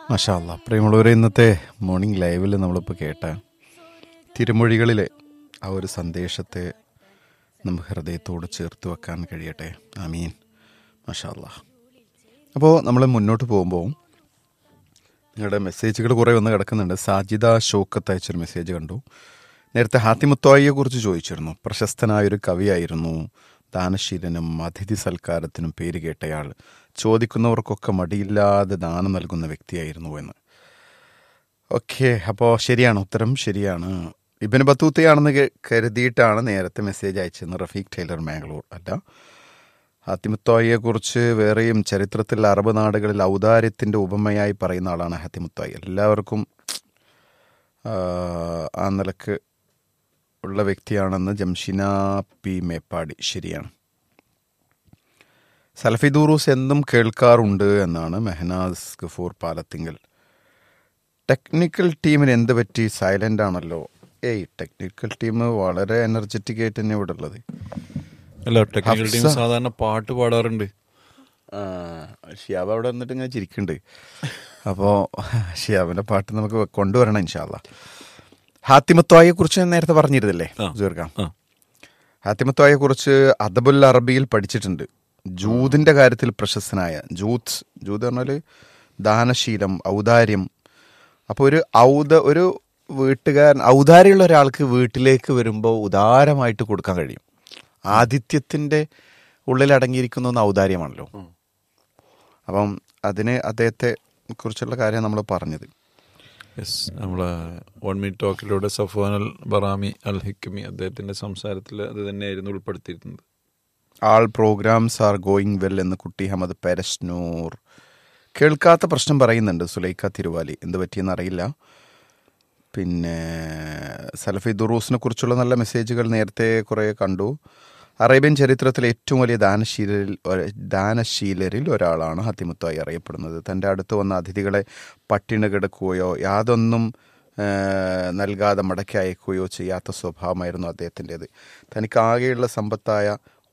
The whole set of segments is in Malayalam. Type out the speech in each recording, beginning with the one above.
മാഷാ അല്ലാ. പ്രിയമുള്ളവരെ, ഇന്നത്തെ മോർണിംഗ് ലൈവിൽ നമ്മളിപ്പോൾ കേട്ട തിരുമൊഴികളിലെ ആ ഒരു സന്ദേശത്തെ നമുക്ക് ഹൃദയത്തോട് ചേർത്ത് വെക്കാൻ കഴിയട്ടെ. ആമീൻ. മാഷാ അല്ലാ. അപ്പോൾ നമ്മൾ മുന്നോട്ട് പോകുമ്പോൾ നിങ്ങളുടെ മെസ്സേജുകൾ കുറേ വന്ന് കിടക്കുന്നുണ്ട്. സാജിദ ഷോക്കത്ത് അയച്ചൊരു മെസ്സേജ് കണ്ടു. നേരത്തെ ഹാത്തിമുത്തോയെ കുറിച്ച് ചോദിച്ചിരുന്നു. പ്രശസ്തനായൊരു കവിയായിരുന്നു, ദാനശീലനും അതിഥി സൽക്കാരത്തിനും പേര് കേട്ടയാൾ, ചോദിക്കുന്നവർക്കൊക്കെ മടിയില്ലാതെ ദാനം നൽകുന്ന വ്യക്തിയായിരുന്നു എന്ന്. ഓക്കെ, അപ്പോൾ ശരിയാണ്, ഉത്തരം ശരിയാണ്. ഇബ്നു ബത്തൂത്തയാണെന്ന് കരുതിയിട്ടാണ് നേരത്തെ മെസ്സേജ് അയച്ചതെന്ന് റഫീഖ് ടൈലർ മാംഗ്ലൂർ. അല്ല, ഹാത്തിമുത്തോയെക്കുറിച്ച് വേറെയും ചരിത്രത്തിൽ അറബ് നാടുകളിൽ ഔദാര്യത്തിൻ്റെ ഉപമയായി പറയുന്ന ആളാണ് ഹാത്തിമുത്തോയ. എല്ലാവർക്കും ആ നിലക്ക് ഉള്ള വ്യക്തിയാണെന്ന് ജംഷിന പി മേപ്പാടി. ശരിയാണ്. സലഫി ദുറൂസ് എന്നും കേൾക്കാറുണ്ട് എന്നാണ് മെഹനാസ് ഗഫൂർ പാലത്തിങ്കൽ. ടെക്നിക്കൽ ടീമിന് എന്ത് പറ്റി? സൈലൻ്റ് ആണല്ലോ. ടെക്നിക്കൽ ടീം വളരെ എനർജറ്റിക് ആയിട്ട് തന്നെ ഇവിടെ ഉള്ളത്. അല്ല, ടെക്നിക്കൽ ടീം സാധാരണ പാട്ട് പാടാറുണ്ട്. ഷിയാബ് അവിടെ വന്നിട്ട് ഇങ്ങനെ ചിരിക്കുന്നുണ്ട്. അപ്പോൾ ഷിയാബിൻ്റെ പാട്ട് നമുക്ക് കൊണ്ടുവരണം ഇൻഷാ അല്ലാ. ഹാത്തിമുത്തോയെ കുറിച്ച് നേരത്തെ പറഞ്ഞിരുന്നില്ലേ സുഹൃക്കാം? ഹാത്തിമുത്തോയെ കുറിച്ച് അദബുൽ അറബിയിൽ പഠിച്ചിട്ടുണ്ട്. ജൂതിൻ്റെ കാര്യത്തിൽ പ്രശസ്തനായ ജൂത് പറഞ്ഞാൽ ദാനശീലം, ഔദാര്യം. അപ്പോൾ ഒരു വീട്ടുകാരൻ, ഔദാര്യമുള്ള ഒരാൾക്ക് വീട്ടിലേക്ക് വരുമ്പോൾ ഉദാരമായിട്ട് കൊടുക്കാൻ കഴിയും. ആതിഥ്യത്തിൻ്റെ ഉള്ളിൽ അടങ്ങിയിരിക്കുന്ന ഒന്ന് ഔദാര്യമാണല്ലോ. അപ്പം അതിന് അദ്ദേഹത്തെ കുറിച്ചുള്ള കാര്യം നമ്മൾ പറഞ്ഞത്. യെസ്, നമ്മൾ 1 മിനിറ്റ് ടോക്കിലൂടെ സഫ്വാൻ അൽ ബറാമി അൽ ഹിക്മി അദ്ദേഹത്തിൻ്റെ സംസാരത്തിൽ അത് തന്നെയായിരുന്നു ഉൾപ്പെടുത്തിയിരുന്നത്. ആൾ പ്രോഗ്രാംസ് ആർ ഗോയിങ് വെൽ എന്ന് കുട്ടി അഹമ്മദ് പെരസ്നൂർ. കേൾക്കാത്ത പ്രശ്നം പറയുന്നുണ്ട് സുലൈഖ തിരുവാലി. എന്ത് പറ്റിയെന്ന് അറിയില്ല. പിന്നെ സലഫി ദുറൂസിനെ കുറിച്ചുള്ള നല്ല മെസ്സേജുകൾ നേരത്തെ കുറേ കണ്ടു. അറേബ്യൻ ചരിത്രത്തിലെ ഏറ്റവും വലിയ ദാനശീലരിൽ ഒരാളാണ് ഹാത്തിമുത്തോയി അറിയപ്പെടുന്നത്. തൻ്റെ അടുത്ത് വന്ന അതിഥികളെ പട്ടിണി കിടക്കുകയോ യാതൊന്നും നൽകാതെ മടക്കി അയക്കുകയോ ചെയ്യാത്ത സ്വഭാവമായിരുന്നു അദ്ദേഹത്തിൻ്റേത്. തനിക്കാകെയുള്ള സമ്പത്തായ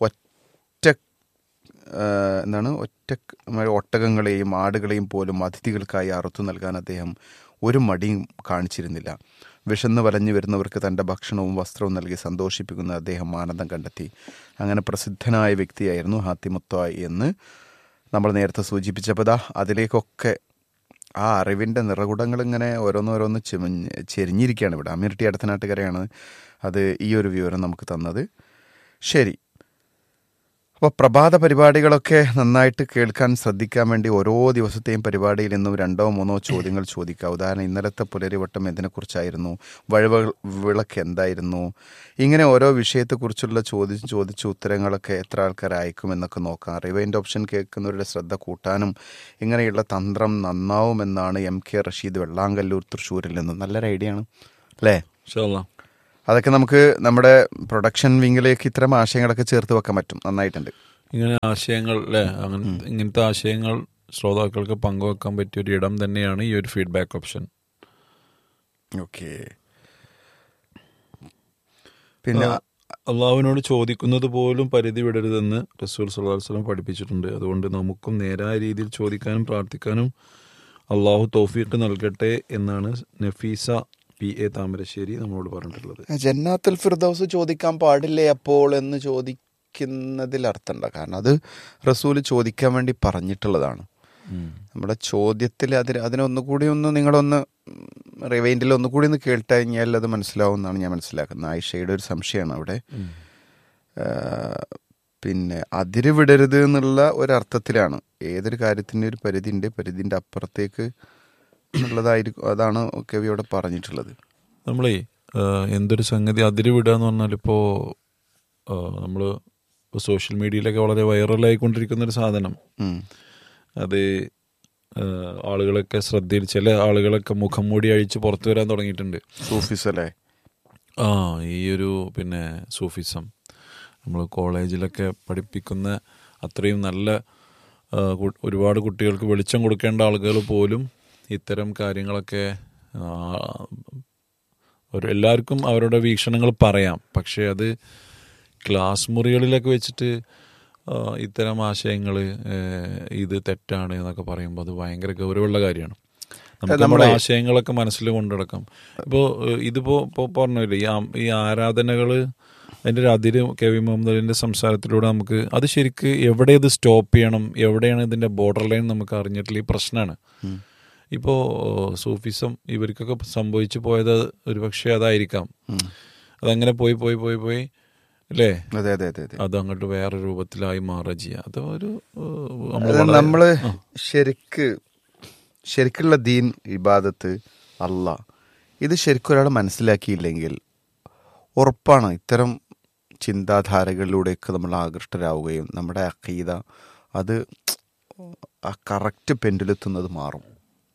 ഒട്ടകങ്ങളെയും ആടുകളെയും പോലും അതിഥികൾക്കായി അറുത്തു നൽകാൻ അദ്ദേഹം ഒരു മടിയും കാണിച്ചിരുന്നില്ല. വിശന്ന് വലഞ്ഞു വരുന്നവർക്ക് തൻ്റെ ഭക്ഷണവും വസ്ത്രവും നൽകി സന്തോഷിപ്പിക്കുന്ന അദ്ദേഹം ആനന്ദം കണ്ടെത്തി. അങ്ങനെ പ്രസിദ്ധനായ വ്യക്തിയായിരുന്നു ഹാത്തിമുത്തോയ് എന്ന് നമ്മൾ നേരത്തെ സൂചിപ്പിച്ചപ്പോൾ അതിലേക്കൊക്കെ ആ അറിവിൻ്റെ നിറകുടങ്ങൾ ഇങ്ങനെ ഓരോന്നോരോന്ന് ചെരിഞ്ഞിരിക്കുകയാണ്. ഇവിടെ അമീർ ടി അടുത്തനാട്ടുകാരെയാണ് അത് ഈ ഒരു വിവരം നമുക്ക് തന്നത്. ശരി, അപ്പോൾ പ്രഭാത പരിപാടികളൊക്കെ നന്നായിട്ട് കേൾക്കാൻ ശ്രദ്ധിക്കാൻ വേണ്ടി ഓരോ ദിവസത്തെയും പരിപാടിയിൽ നിന്നും 2-3 ചോദ്യങ്ങൾ ചോദിക്കുക. ഉദാഹരണം, ഇന്നലത്തെ പുലരിവട്ടം എന്തിനെക്കുറിച്ചായിരുന്നു, വഴിവിളക്ക് എന്തായിരുന്നു, ഇങ്ങനെ ഓരോ വിഷയത്തെക്കുറിച്ചുള്ള ചോദിച്ച ഉത്തരങ്ങളൊക്കെ എത്ര ആൾക്കാർ അയക്കുമെന്നൊക്കെ നോക്കാം. റിവൈൻഡ് ഓപ്ഷൻ കേൾക്കുന്നവരുടെ ശ്രദ്ധ കൂട്ടാനും ഇങ്ങനെയുള്ള തന്ത്രം നന്നാവുമെന്നാണ് MK റഷീദ് വെള്ളാങ്കല്ലൂർ തൃശ്ശൂരിൽ നിന്ന്. നല്ലൊരു ഐഡിയ ആണ് അല്ലേ? അതൊക്കെ നമുക്ക് നമ്മുടെ പ്രൊഡക്ഷൻ വിങ്ങിലേക്ക് ഇത്തരം ആശയങ്ങളൊക്കെ ചേർത്ത് വെക്കാൻ പറ്റും. നന്നായിട്ടുണ്ട്. ഇങ്ങനെ ആശയങ്ങൾ ഇങ്ങനത്തെ ആശയങ്ങൾ ശ്രോതാക്കൾക്ക് പങ്കുവെക്കാൻ പറ്റിയ ഒരു ഇടം തന്നെയാണ് ഈ ഒരു ഫീഡ്ബാക്ക് ഓപ്ഷൻ. ഓക്കെ. പിന്നെ അള്ളാഹുവിനോട് ചോദിക്കുന്നത് പോലും പരിധി വിടരുതെന്ന് റസൂൽ സല്ലല്ലാഹു അലൈഹി വസല്ലം പഠിപ്പിച്ചിട്ടുണ്ട്. അതുകൊണ്ട് നമുക്കും നേരായ രീതിയിൽ ചോദിക്കാനും പ്രാർത്ഥിക്കാനും അള്ളാഹു തൗഫീഖ് നൽകട്ടെ എന്നാണ് നഫീസ PA താമരശ്ശേരി നമ്മളോട് പറഞ്ഞിട്ടുള്ളത്. ജന്നാത്തുൽ ഫിർദൗസ് ചോദിക്കാൻ പാടില്ലേ അപ്പോൾ എന്ന് ചോദിക്കുന്നതിൽ അർത്ഥമുണ്ട്. കാരണം അത് റസൂൽ ചോദിക്കാൻ വേണ്ടി പറഞ്ഞിട്ടുള്ളതാണ്. നമ്മുടെ ചോദ്യത്തിൽ അതിനൊന്നുകൂടി നിങ്ങളൊന്ന് റിവൈൻഡിൽ ഒന്നുകൂടി ഒന്ന് കേട്ട് കഴിഞ്ഞാൽ അത് മനസ്സിലാവും എന്നാണ് ഞാൻ മനസ്സിലാക്കുന്നത്. ആയിഷയുടെ ഒരു സംശയമാണ് അവിടെ. പിന്നെ അതിര് വിടരുത് എന്നുള്ള ഒരർത്ഥത്തിലാണ്. ഏതൊരു കാര്യത്തിൻ്റെ ഒരു പരിധിൻ്റെ അപ്പുറത്തേക്ക് എന്നുള്ളതായിരിക്കും. അതാണ് കവി അവിടെ പറഞ്ഞിട്ടുള്ളത്. നമ്മളേ എന്തൊരു സംഗതി അതിര് വിടുക എന്ന് പറഞ്ഞാൽ ഇപ്പോൾ നമ്മൾ സോഷ്യൽ മീഡിയയിലൊക്കെ വളരെ വൈറലായിക്കൊണ്ടിരിക്കുന്നൊരു സാധനം. അത് ആളുകളൊക്കെ ശ്രദ്ധയിൽ ചില ആളുകളൊക്കെ മുഖം മൂടി അഴിച്ച് പുറത്തു വരാൻ തുടങ്ങിയിട്ടുണ്ട്. സൂഫിസം അല്ലേ? ഈ ഒരു പിന്നെ സൂഫിസം നമ്മൾ കോളേജിലൊക്കെ പഠിപ്പിക്കുന്ന അത്രയും നല്ല ഒരുപാട് കുട്ടികൾക്ക് വെളിച്ചം കൊടുക്കേണ്ട ആളുകൾ പോലും ഇത്തരം കാര്യങ്ങളൊക്കെ എല്ലാവർക്കും അവരുടെ വീക്ഷണങ്ങൾ പറയാം. പക്ഷേ അത് ക്ലാസ് മുറികളിലൊക്കെ വെച്ചിട്ട് ഇത്തരം ആശയങ്ങൾ ഇത് തെറ്റാണ് എന്നൊക്കെ പറയുമ്പോൾ അത് ഭയങ്കര ഗൗരവമുള്ള കാര്യമാണ്. നമുക്ക് നമ്മുടെ ആശയങ്ങളൊക്കെ മനസ്സിൽ കൊണ്ടുനടക്കാം. ഇപ്പോൾ ഇതിപ്പോൾ പറഞ്ഞില്ലേ ഈ ആരാധനകൾ, അതിൻ്റെ ഒരു അതിര് കെ.വി. മുഹമ്മദ് അലിൻ്റെ സംസാരത്തിലൂടെ നമുക്ക് അത് ശരിക്ക് എവിടെ ഇത് സ്റ്റോപ്പ് ചെയ്യണം, എവിടെയാണ് ഇതിൻ്റെ ബോർഡർ ലൈൻ നമുക്ക് അറിഞ്ഞിട്ടില്ല. ഈ പ്രശ്നമാണ്. ഇപ്പോൾ സൂഫിസം ഇവർക്കൊക്കെ സംഭവിച്ചു പോയത് ഒരു പക്ഷേ അതായിരിക്കാം. അതങ്ങനെ പോയി പോയി പോയി പോയി അല്ലേ, അത് അങ്ങോട്ട് വേറെ രൂപത്തിലായി മാറുക ചെയ്യുക. അത് ഒരു നമ്മള് ശരിക്കുള്ള ദീൻ, ഇബാദത്ത്, അള്ളാഹ്, ഇത് ശരിക്കും ഒരാൾ മനസ്സിലാക്കിയില്ലെങ്കിൽ ഉറപ്പാണ് ഇത്തരം ചിന്താധാരകളിലൂടെയൊക്കെ നമ്മൾ ആകൃഷ്ടരാവുകയും നമ്മുടെ അഖീദ അത് ആ കറക്റ്റ് പെൻഡിലെത്തുന്നത് മാറും.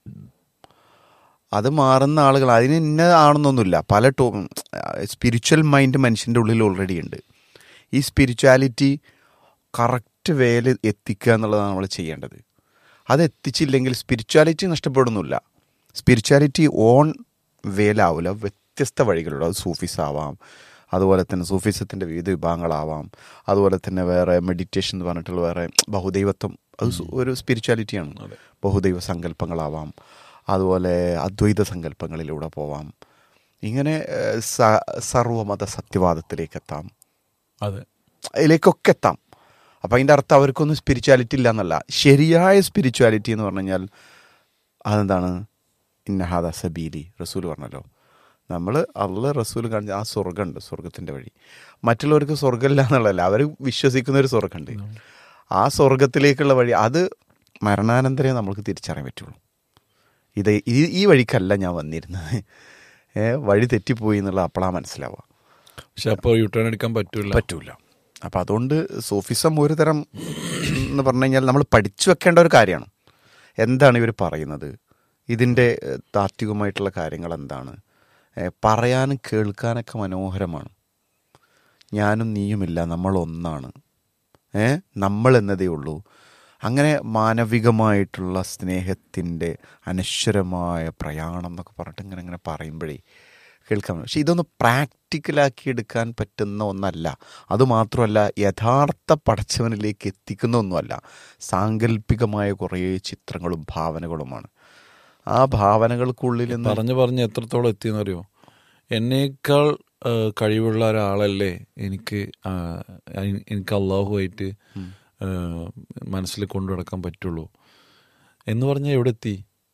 അത് മാറുന്ന ആളുകൾ അതിന് ഇന്നതാണെന്നൊന്നുമില്ല. പല സ്പിരിച്വൽ മൈൻഡ് മനുഷ്യൻ്റെ ഉള്ളിൽ ഓൾറെഡി ഉണ്ട്. ഈ സ്പിരിച്വാലിറ്റി കറക്റ്റ് വേല എത്തിക്കുക എന്നുള്ളതാണ് നമ്മൾ ചെയ്യേണ്ടത്. അത് എത്തിച്ചില്ലെങ്കിൽ സ്പിരിച്വാലിറ്റി നഷ്ടപ്പെടുന്നില്ല. Spirituality on വേലാവില്ല. വ്യത്യസ്ത വഴികളുണ്ട്. അത് സൂഫിസ് ആവാം, അതുപോലെ തന്നെ സൂഫിസത്തിൻ്റെ വിവിധ വിഭാഗങ്ങളാവാം, അതുപോലെ തന്നെ വേറെ മെഡിറ്റേഷൻ എന്ന് പറഞ്ഞിട്ടുള്ള വേറെ ബഹുദൈവത്വം, അത് ഒരു സ്പിരിച്വാലിറ്റിയാണ്. ബഹുദൈവ സങ്കല്പങ്ങളാവാം, അതുപോലെ അദ്വൈത സങ്കല്പങ്ങളിലൂടെ പോവാം. ഇങ്ങനെ സർവമത സത്യവാദത്തിലേക്ക് എത്താം, അതിലേക്കൊക്കെ എത്താം. അപ്പം അതിൻ്റെ അർത്ഥം അവർക്കൊന്നും സ്പിരിച്വാലിറ്റി ഇല്ല എന്നല്ല. ശരിയായ സ്പിരിച്വാലിറ്റി എന്ന് പറഞ്ഞു കഴിഞ്ഞാൽ അതെന്താണ്? ഇന്നഹാദ സബീലി, റസൂൽ പറഞ്ഞല്ലോ. നമ്മൾ റസൂൽ കാണിച്ച ആ സ്വർഗ്ഗമുണ്ട്, സ്വർഗത്തിൻ്റെ വഴി. മറ്റുള്ളവർക്ക് സ്വർഗ്ഗമില്ല എന്നുള്ളതല്ല, അവർ വിശ്വസിക്കുന്ന ഒരു സ്വർഗ്ഗമുണ്ട്. ആ സ്വർഗത്തിലേക്കുള്ള വഴി അത് മരണാനന്തരമേ നമുക്ക് തിരിച്ചറിയാൻ പറ്റുള്ളൂ. ഈ വഴിക്കല്ല ഞാൻ വന്നിരുന്നത്, വഴി തെറ്റിപ്പോയി എന്നുള്ള അപ്പോഴാണ് മനസ്സിലാവുക. പക്ഷെ അപ്പോൾ യൂട്ടേൺ എടുക്കാൻ പറ്റൂല. അപ്പം അതുകൊണ്ട് സൂഫിസം ഒരു തരം എന്ന് പറഞ്ഞു കഴിഞ്ഞാൽ നമ്മൾ പഠിച്ചു വെക്കേണ്ട ഒരു കാര്യമാണ്. എന്താണ് ഇവർ പറയുന്നത്, ഇതിൻ്റെ താത്വികമായിട്ടുള്ള കാര്യങ്ങൾ എന്താണ്, പറയാനും കേൾക്കാനൊക്കെ മനോഹരമാണ്. ഞാനും നീയുമില്ല, നമ്മളൊന്നാണ്, നമ്മൾ എന്നതേ ഉള്ളൂ. അങ്ങനെ മാനവികമായിട്ടുള്ള സ്നേഹത്തിൻ്റെ അനശ്വരമായ പ്രയാണം എന്നൊക്കെ പറഞ്ഞിട്ട് ഇങ്ങനെ പറയുമ്പോഴേ കേൾക്കാൻ. പക്ഷെ ഇതൊന്ന് പ്രാക്ടിക്കലാക്കി എടുക്കാൻ പറ്റുന്ന ഒന്നല്ല. അതുമാത്രമല്ല യഥാർത്ഥ പടച്ചവനിലേക്ക് എത്തിക്കുന്ന ഒന്നുമല്ല. സാങ്കല്പികമായ കുറേ ചിത്രങ്ങളും ഭാവനകളുമാണ്. ആ ഭാവനകൾക്കുള്ളിൽ പറഞ്ഞ് എത്രത്തോളം എത്തിയെന്നറിയോ? എന്നേക്കാൾ കഴിവുള്ള ഒരാളല്ലേ എനിക്ക് അള്ളാഹുമായിട്ട് മനസ്സിൽ കൊണ്ടു നടക്കാൻ പറ്റുള്ളൂ എന്ന് പറഞ്ഞാൽ എവിടെ എത്തി?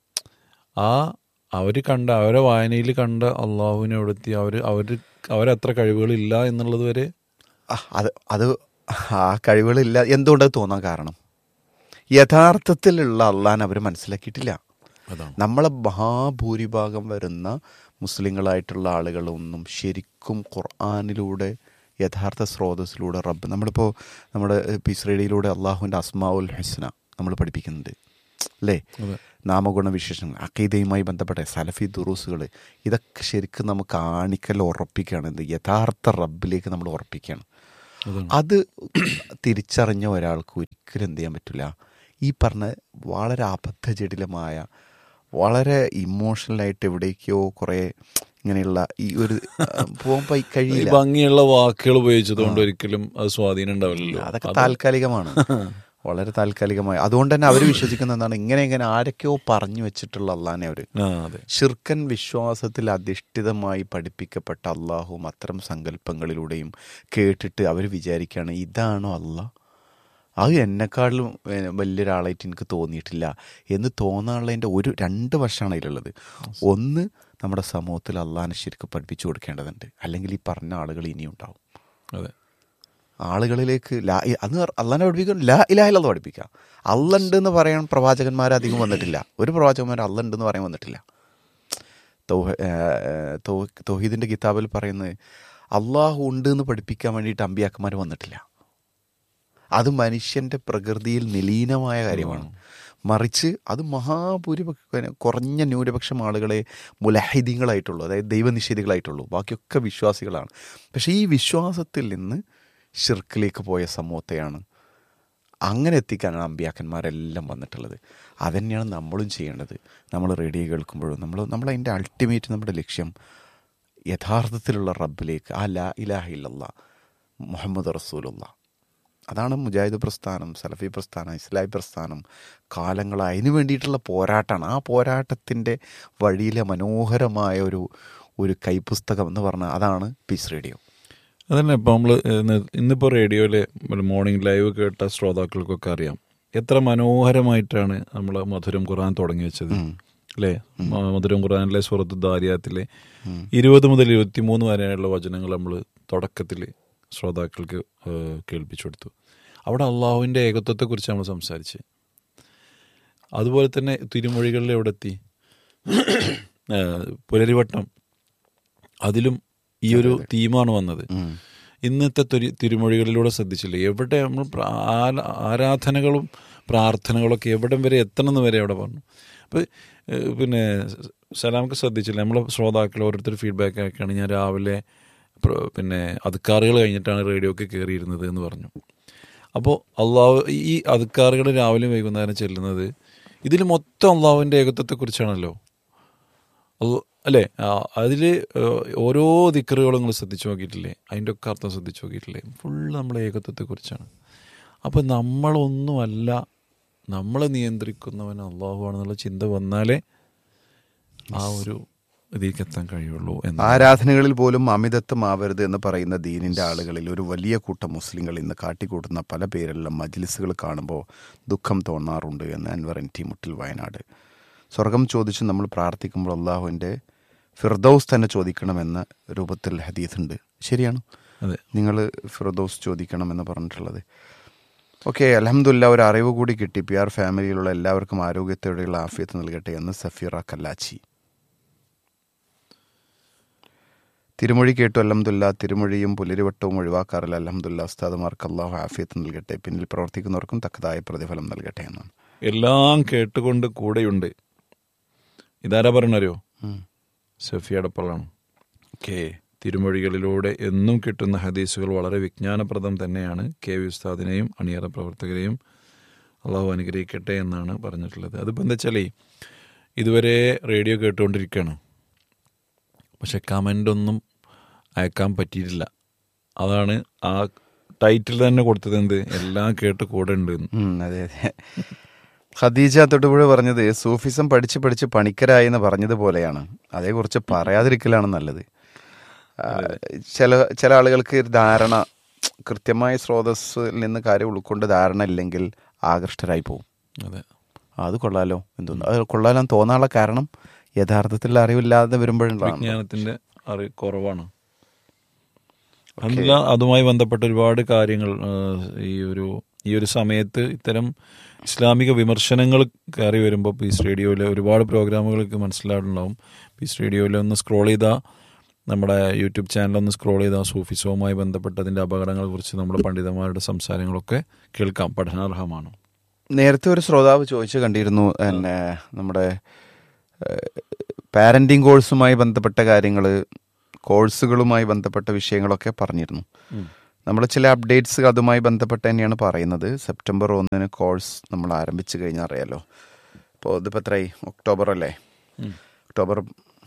അവരെ വായനയിൽ കണ്ട അള്ളാഹുവിനെ എവിടെ എത്തി? അവരത്ര കഴിവുകളില്ല എന്നുള്ളത് വരെ അത് ആ കഴിവുകളില്ല എന്തുകൊണ്ടത് തോന്നാൻ കാരണം യഥാർത്ഥത്തിലുള്ള അള്ളാഹിനെ അവർ മനസ്സിലാക്കിയിട്ടില്ല. നമ്മളെ മഹാഭൂരിഭാഗം വരുന്ന മുസ്ലിങ്ങളായിട്ടുള്ള ആളുകളൊന്നും ശരിക്കും ഖുർആനിലൂടെ യഥാർത്ഥ സ്രോതസ്സിലൂടെ റബ്ബ്, നമ്മളിപ്പോൾ നമ്മുടെ പീസ് റേഡിയോയിലൂടെ അള്ളാഹുവിൻ്റെ അസ്മാഉൽ ഹുസ്ന നമ്മൾ പഠിപ്പിക്കുന്നുണ്ട് അല്ലേ? നാമഗുണ വിശേഷങ്ങൾ, അഖീദയുമായി ബന്ധപ്പെട്ട സലഫി ദുറൂസുകൾ, ഇതൊക്കെ ശരിക്കും നമുക്ക് ആണിക്കൽ ഉറപ്പിക്കുകയാണ്. എന്ത് യഥാർത്ഥ റബ്ബിലേക്ക് നമ്മൾ ഉറപ്പിക്കുകയാണ്. അത് തിരിച്ചറിഞ്ഞ ഒരാൾക്ക് ഒരിക്കലും എന്ത് ചെയ്യാൻ പറ്റില്ല. ഈ പറഞ്ഞ വളരെ അബദ്ധജടിലമായ, വളരെ ഇമോഷണലായിട്ട് എവിടേക്കോ കുറേ ഇങ്ങനെയുള്ള ഈ ഒരു പോകാൻ കഴിയില്ല. ഭംഗിയുള്ള വാക്കുകൾ ഉപയോഗിച്ചതുകൊണ്ട് ഒരിക്കലും അത് സ്വാധീനം ഉണ്ടാവില്ലല്ലോ. അതൊക്കെ താൽക്കാലികമാണ്, വളരെ താൽക്കാലികമായി. അതുകൊണ്ട് തന്നെ അവർ വിശ്വസിക്കുന്ന എന്താണ്, ഇങ്ങനെ ആരൊക്കെയോ പറഞ്ഞു വെച്ചിട്ടുള്ള അള്ളാഹിനെ അവർ ശിർക്കൻ വിശ്വാസത്തിൽ അധിഷ്ഠിതമായി പഠിപ്പിക്കപ്പെട്ട അള്ളാഹുവും അത്തരം സങ്കല്പങ്ങളിലൂടെയും കേട്ടിട്ട് അവർ വിചാരിക്കുകയാണ് ഇതാണോ അള്ളാഹ്, അത് എന്നെക്കാളും വലിയൊരാളായിട്ട് എനിക്ക് തോന്നിയിട്ടില്ല എന്ന് തോന്നാനുള്ളതിൻ്റെ 2 വശമാണ് അതിലുള്ളത്. ഒന്ന്, നമ്മുടെ സമൂഹത്തിൽ അള്ളാഹിനെ ശരിക്കും പഠിപ്പിച്ചു കൊടുക്കേണ്ടതുണ്ട്, അല്ലെങ്കിൽ ഈ പറഞ്ഞ ആളുകൾ ഇനിയും ഉണ്ടാവും. അതെ, ആളുകളിലേക്ക് അന്ന് അള്ളാഹിനെ പഠിപ്പിക്കാൻ ലാ ഇലാഹ ഇല്ലല്ലാഹ് പഠിപ്പിക്കുക. അള്ളണ്ട് എന്ന് പറയാൻ പ്രവാചകന്മാർ അധികം വന്നിട്ടില്ല. ഒരു പ്രവാചകന്മാർ അള്ളണ്ട് പറയാൻ വന്നിട്ടില്ല. തൗഹീദിൻ്റെ കിതാബിൽ പറയുന്നത് അള്ളാഹു ഉണ്ട് എന്ന് പഠിപ്പിക്കാൻ വേണ്ടിയിട്ട് അമ്പിയാക്കന്മാർ വന്നിട്ടില്ല. അത് മനുഷ്യൻ്റെ പ്രകൃതിയിൽ നിലീനമായ കാര്യമാണ്. മറിച്ച് അത് കുറഞ്ഞ ന്യൂനപക്ഷം ആളുകളെ മുലഹിദീങ്ങളായിട്ടുള്ളൂ, അതായത് ദൈവനിഷേധികളായിട്ടുള്ളൂ. ബാക്കിയൊക്കെ വിശ്വാസികളാണ്. പക്ഷേ ഈ വിശ്വാസത്തിൽ നിന്ന് ഷിർക്കിലേക്ക് പോയ സമൂഹത്തെയാണ് അങ്ങനെ എത്തിക്കാനാണ് അമ്പിയാക്കന്മാരെല്ലാം വന്നിട്ടുള്ളത്. അതുതന്നെയാണ് നമ്മളും ചെയ്യേണ്ടത്. നമ്മൾ റേഡിയോ കേൾക്കുമ്പോഴും നമ്മളതിൻ്റെ അൾട്ടിമേറ്റ് നമ്മുടെ ലക്ഷ്യം യഥാർത്ഥത്തിലുള്ള റബ്ബിലേക്ക്, ആ ലാ ഇലാഹ ഇല്ലല്ലാഹ് മുഹമ്മദ് റസൂലുള്ളാഹ്, അതാണ് മുജാഹിദ് പ്രസ്ഥാനം, സലഫി പ്രസ്ഥാനം, ഇസ്ലാഹി പ്രസ്ഥാനം. കാലങ്ങൾ അതിനു വേണ്ടിയിട്ടുള്ള പോരാട്ടമാണ്. ആ പോരാട്ടത്തിൻ്റെ വഴിയിലെ മനോഹരമായ ഒരു കൈപ്പുസ്തകം എന്ന് പറഞ്ഞാൽ അതാണ് പീസ് റേഡിയോ. അതന്നെ. ഇപ്പോൾ നമ്മൾ ഇന്നിപ്പോൾ റേഡിയോയിലെ മോർണിംഗ് ലൈവ് കേട്ട ശ്രോതാക്കൾക്കൊക്കെ അറിയാം എത്ര മനോഹരമായിട്ടാണ് നമ്മൾ മധുരം ഖുർആൻ തുടങ്ങി വെച്ചത് അല്ലേ. മധുരം ഖുർആനിലെ സൂറത്ത് ദാരിയാത്തിലെ 20 മുതൽ 23 വരെയുള്ള വചനങ്ങൾ നമ്മൾ തുടക്കത്തിൽ ശ്രോതാക്കൾക്ക് കേൾപ്പിച്ചു കൊടുത്തു. അവിടെ അള്ളാഹുവിൻ്റെ ഏകത്വത്തെക്കുറിച്ച് നമ്മൾ സംസാരിച്ച്. അതുപോലെ തന്നെ തിരുമൊഴികളിൽ എവിടെ എത്തി, പുലരിവട്ടം, അതിലും ഈ ഒരു തീമാണ് വന്നത്. ഇന്നത്തെ തിരുമൊഴികളിലൂടെ ശ്രദ്ധിച്ചില്ലേ, എവിടെ നമ്മൾ ആരാധനകളും പ്രാർത്ഥനകളൊക്കെ എവിടം വരെ എത്തണമെന്ന് വരെ അവിടെ പറഞ്ഞു. അപ്പോൾ പിന്നെ സലാമൊക്കെ ശ്രദ്ധിച്ചില്ല, നമ്മളെ ശ്രോതാക്കൾ ഓരോരുത്തർ ഫീഡ്ബാക്ക് ആക്കിയാണ് ഞാൻ രാവിലെ പിന്നെ അദ്കാറുകൾ കഴിഞ്ഞിട്ടാണ് റേഡിയോക്ക് കയറിയിരുന്നത് എന്ന് പറഞ്ഞു. അപ്പോൾ അള്ളാഹു ഈ അദ്കാറുകൾ രാവിലെ വൈകുന്നേരം ചെല്ലുന്നത് ഇതിൽ മൊത്തം അള്ളാഹുവിൻ്റെ ഏകത്വത്തെക്കുറിച്ചാണല്ലോ അല്ലേ. അതിൽ ഓരോ ദിക്റുകളും നിങ്ങൾ ശ്രദ്ധിച്ചു നോക്കിയിട്ടില്ലേ, അതിൻ്റെ ഒക്കെ അർത്ഥം ശ്രദ്ധിച്ചു നോക്കിയിട്ടില്ലേ, ഫുള്ള് നമ്മളെ ഏകത്വത്തെക്കുറിച്ചാണ്. അപ്പോൾ നമ്മളൊന്നുമല്ല, നമ്മളെ നിയന്ത്രിക്കുന്നവൻ അള്ളാഹു ആണെന്നുള്ള ചിന്ത വന്നാലേ ആ ഒരു ഇതിലേക്ക് എത്താൻ കഴിയുള്ളൂ. ആരാധനകളിൽ പോലും അമിതത്വമാവരുത് എന്ന് പറയുന്ന ദീനിൻ്റെ ആളുകളിൽ ഒരു വലിയ കൂട്ടം മുസ്ലിങ്ങൾ ഇന്ന് കാട്ടിക്കൂട്ടുന്ന പല പേരിലുള്ള മജ്ലിസുകൾ കാണുമ്പോൾ ദുഃഖം തോന്നാറുണ്ട് എന്ന് അൻവർ NT മുട്ടിൽ, വയനാട്. സ്വർഗം ചോദിച്ച് നമ്മൾ പ്രാർത്ഥിക്കുമ്പോൾ അള്ളാഹുവിൻ്റെ ഫിർദൗസ് തന്നെ ചോദിക്കണമെന്ന രൂപത്തിൽ ഹദീസുണ്ട്. ശരിയാണ്, നിങ്ങൾ ഫിർദൗസ് ചോദിക്കണമെന്ന് പറഞ്ഞിട്ടുള്ളത്. ഓക്കെ, അൽഹംദുലില്ലാ, ഒരു അറിവ് കൂടി കിട്ടി. PR ഫാമിലിയിലുള്ള എല്ലാവർക്കും ആരോഗ്യത്തോടെയുള്ള ആഫിയത്ത് നൽകട്ടെ എന്ന് സഫീറ കല്ലാച്ചി. തിരുമൊഴി കേട്ടു, അൽഹംദുലില്ലാ. തിരുമൊഴിയും പുലരിവട്ടവും ഒഴിവാക്കാറില്ല, അൽഹംദുലില്ലാ. ഉസ്താദുമാർക്ക് അള്ളാഹു ആഫിയത്ത് നൽകട്ടെ, പിന്നിൽ പ്രവർത്തിക്കുന്നവർക്കും തക്കതായ പ്രതിഫലം നൽകട്ടെ എന്നാണ്. എല്ലാം കേട്ടുകൊണ്ട് കൂടെയുണ്ട്. ഇതാരാ പറഞ്ഞറിയോ? സഫി അടപ്പളാണ്. തിരുമൊഴികളിലൂടെ എന്നും കിട്ടുന്ന ഹദീസുകൾ വളരെ വിജ്ഞാനപ്രദം തന്നെയാണ്. KV ഉസ്താദിനെയും അണിയറ പ്രവർത്തകരെയും അള്ളാഹു അനുഗ്രഹിക്കട്ടെ എന്നാണ് പറഞ്ഞിട്ടുള്ളത്. അതിപ്പോൾ എന്താ വെച്ചാലേ, ഇതുവരെ റേഡിയോ കേട്ടുകൊണ്ടിരിക്കുകയാണ്, പക്ഷെ കമൻ്റൊന്നും അയക്കാൻ പറ്റിയിട്ടില്ല. അതാണ് ആ ടൈറ്റിൽ തന്നെ കൊടുത്തത്, എന്ത് എല്ലാം കേട്ട് കൂടെ ഉണ്ട്. അതെ അതെ. ഖദീജ തൊടുപുഴ പറഞ്ഞത് സൂഫിസം പഠിച്ച് പഠിച്ച് പണിക്കരായി എന്ന് പറഞ്ഞതുപോലെയാണ്. അതേക്കുറിച്ച് പറയാതിരിക്കലാണ് നല്ലത്. ചില ആളുകൾക്ക് ധാരണ, കൃത്യമായ സ്രോതസ്സിൽ നിന്ന് കാര്യം ഉൾക്കൊണ്ട് ധാരണ ഇല്ലെങ്കിൽ ആകൃഷ്ടരായി പോകും. അതെ, അത് കൊള്ളാലോ, എന്തോന്നു അത് കൊള്ളാലോ തോന്നാനുള്ള കാരണം യഥാർത്ഥത്തിൽ അറിവില്ലാതെ വരുമ്പോഴാണ്. വിജ്ഞാനത്തിൻ്റെ അറിവ് കുറവാണ്. അതുമായി ബന്ധപ്പെട്ട ഒരുപാട് കാര്യങ്ങൾ ഈ ഒരു സമയത്ത് ഇത്തരം ഇസ്ലാമിക വിമർശനങ്ങൾ കയറി വരുമ്പോൾ പീസ് റേഡിയോയിലെ ഒരുപാട് പ്രോഗ്രാമുകൾക്ക് മനസ്സിലായിട്ടുണ്ടാവും. പീസ് റേഡിയോയിൽ ഒന്ന് സ്ക്രോൾ ചെയ്താൽ, നമ്മുടെ യൂട്യൂബ് ചാനലൊന്ന് സ്ക്രോൾ ചെയ്താൽ സൂഫിസവുമായി ബന്ധപ്പെട്ടതിൻ്റെ അപകടങ്ങളെ കുറിച്ച് നമ്മുടെ പണ്ഡിതന്മാരുടെ സംസാരങ്ങളൊക്കെ കേൾക്കാം, പഠനാർഹമാണ്. നേരത്തെ ഒരു ശ്രോതാവ് ചോദിച്ചു കണ്ടിരുന്നു, പിന്നെ നമ്മുടെ പാരൻറ്റിങ് കോഴ്സുമായി ബന്ധപ്പെട്ട കാര്യങ്ങൾ, കോഴ്സുകളുമായി ബന്ധപ്പെട്ട വിഷയങ്ങളൊക്കെ പറഞ്ഞിരുന്നു. നമ്മൾ ചില അപ്ഡേറ്റ്സ് അതുമായി ബന്ധപ്പെട്ട് തന്നെയാണ് പറയുന്നത്. സെപ്റ്റംബർ 1 കോഴ്സ് നമ്മൾ ആരംഭിച്ചു കഴിഞ്ഞാൽ അറിയാലോ. ഇപ്പോൾ ഇതിപ്പോൾ എത്രയായി, ഒക്ടോബർ അല്ലേ? ഒക്ടോബർ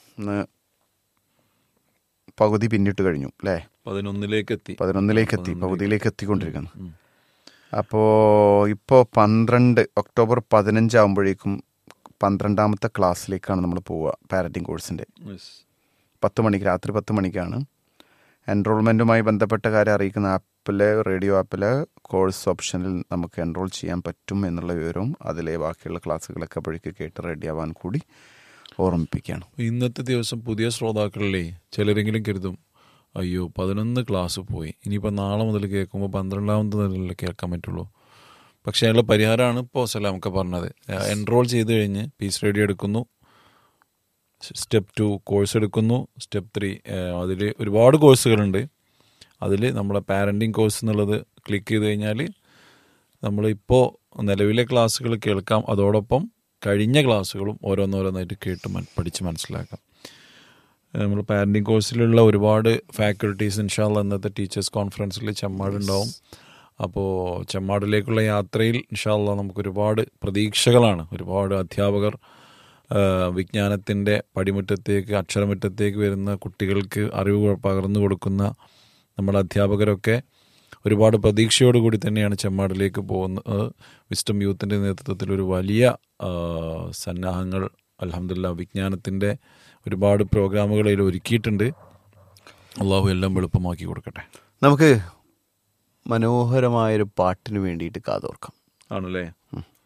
പകുതി പിന്നിട്ട് കഴിഞ്ഞു അല്ലേ? 11 പകുതിയിലേക്ക് എത്തിക്കൊണ്ടിരിക്കുന്നു. അപ്പോൾ ഇപ്പോൾ 12 ഒക്ടോബർ 15 ആകുമ്പോഴേക്കും 12ാമത്തെ ക്ലാസ്സിലേക്കാണ് നമ്മൾ പോവുക. പാരൻറ്റിങ് കോഴ്സിൻ്റെ 10 മണിക്ക്, രാത്രി 10 മണിക്കാണ്. എൻറോൾമെൻറ്റുമായി ബന്ധപ്പെട്ട കാര്യം അറിയിക്കുന്ന റേഡിയോ ആപ്പിലെ കോഴ്സ് ഓപ്ഷനിൽ നമുക്ക് എൻറോൾ ചെയ്യാൻ പറ്റും എന്നുള്ള വിവരവും അതിലെ ബാക്കിയുള്ള ക്ലാസ്സുകളൊക്കെ അപ്പോഴേക്ക് കേട്ട് റെഡിയാവാൻ കൂടി ഓർമ്മിപ്പിക്കുകയാണ്. ഇന്നത്തെ ദിവസം പുതിയ ശ്രോതാക്കളിലെ ചിലരെങ്കിലും കരുതും, അയ്യോ 11 ക്ലാസ് പോയി, ഇനിയിപ്പോൾ നാളെ മുതൽ കേൾക്കുമ്പോൾ 12ാമത് മുതലല്ലേ കേൾക്കാൻ പറ്റുള്ളൂ. പക്ഷേ അതിനുള്ള പരിഹാരമാണ് ഇപ്പോൾ സലാമൊക്കെ പറഞ്ഞത്. എൻറോൾ ചെയ്ത് കഴിഞ്ഞ് പീസ് റേഡിയോ എടുക്കുന്നു, സ്റ്റെപ്പ് 2 കോഴ്സ് എടുക്കുന്നു, സ്റ്റെപ്പ് 3 അതിൽ ഒരുപാട് കോഴ്സുകളുണ്ട്. അതിൽ നമ്മുടെ പാരൻറ്റിങ് കോഴ്സ് എന്നുള്ളത് ക്ലിക്ക് ചെയ്ത് കഴിഞ്ഞാൽ നമ്മളിപ്പോൾ നിലവിലെ ക്ലാസ്സുകൾ കേൾക്കാം, അതോടൊപ്പം കഴിഞ്ഞ ക്ലാസ്സുകളും ഓരോന്നോരോന്നായിട്ട് കേട്ട് പഠിച്ച് മനസ്സിലാക്കാം. നമ്മൾ പാരൻറ്റിങ് കോഴ്സിലുള്ള ഒരുപാട് ഫാക്കൽറ്റീസ് ഇൻഷാ അല്ലാഹ് ഇന്നത്തെ ടീച്ചേഴ്സ് കോൺഫറൻസിൽ ചെമ്മാടുണ്ടാവും. അപ്പോൾ ചെമ്മാടിലേക്കുള്ള യാത്രയിൽ ഇൻഷാ അല്ലാഹ് നമുക്ക് ഒരുപാട് പ്രതീക്ഷകളാണ്. ഒരുപാട് അധ്യാപകർ വിജ്ഞാനത്തിൻ്റെ പടിമുറ്റത്തേക്ക്, അക്ഷരമുറ്റത്തേക്ക് വരുന്ന കുട്ടികൾക്ക് അറിവ് പകർന്നു കൊടുക്കുന്ന നമ്മുടെ അധ്യാപകരൊക്കെ ഒരുപാട് പ്രതീക്ഷയോടുകൂടി തന്നെയാണ് ചെമ്മാടിലേക്ക് പോകുന്നത്. വിസ്ഡം യൂത്തിൻ്റെ നേതൃത്വത്തിൽ ഒരു വലിയ സന്നാഹങ്ങൾ അൽഹംദുലില്ലാ വിജ്ഞാനത്തിൻ്റെ ഒരുപാട് പ്രോഗ്രാമുകൾ അതിൽ ഒരുക്കിയിട്ടുണ്ട്. അള്ളാഹു എല്ലാം എളുപ്പമാക്കി കൊടുക്കട്ടെ. നമുക്ക് മനോഹരമായൊരു പാട്ടിന് വേണ്ടിയിട്ട് കാതോർക്കാം. ആണല്ലേ?